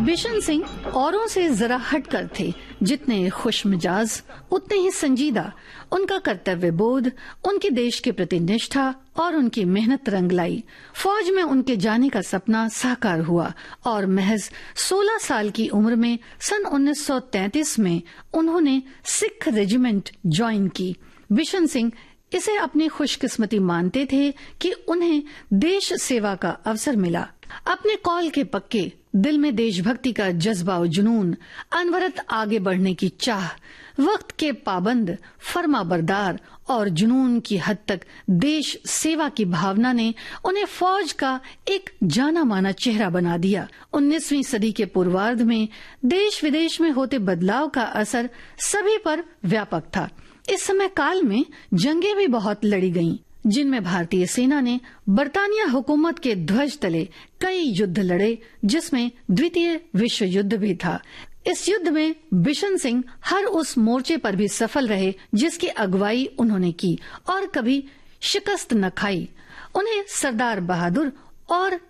बिशन सिंह औरों से जरा हटकर थे। जितने खुशमिजाज उतने ही संजीदा। उनका कर्तव्य बोध, उनके देश के प्रति निष्ठा और उनकी मेहनत रंग लाई। फौज में उनके जाने का सपना साकार हुआ और महज 16 साल की उम्र में सन 1933 में उन्होंने सिख रेजिमेंट ज्वाइन की। बिशन सिंह इसे अपनी खुशकिस्मती मानते थे कि उन्हें देश सेवा का अवसर मिला। अपने कौल के पक्के, दिल में देशभक्ति का जज्बा और जुनून, अनवरत आगे बढ़ने की चाह, वक्त के पाबंद, फर्माबरदार और जुनून की हद तक देश सेवा की भावना ने उन्हें फौज का एक जाना माना चेहरा बना दिया। 19वीं सदी के पूर्वार्ध में देश विदेश में होते बदलाव का असर सभी पर व्यापक था। इस समय काल में जंगें भी बहुत लड़ी गईं, जिनमें भारतीय सेना ने बरतानिया हुकूमत के ध्वज तले कई युद्ध लड़े, जिसमें द्वितीय विश्व युद्ध भी था। इस युद्ध में बिशन सिंह हर उस मोर्चे पर भी सफल रहे जिसकी अगुवाई उन्होंने की और कभी शिकस्त न खाई। उन्हें सरदार बहादुर और